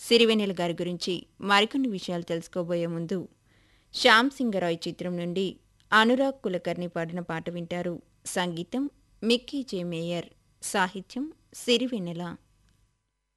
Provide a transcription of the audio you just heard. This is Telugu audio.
సిరివెన్నెల గారి గురించి మరికొన్ని విషయాలు తెలుసుకోబోయే ముందు శ్యామ్ సింగరాయ్ చిత్రం నుండి అనురాగ్ కులకర్ణి పాడిన పాట వింటారు. సంగీతం మిక్కీ జే మేయర్, సాహిత్యం సిరివెన్నెల.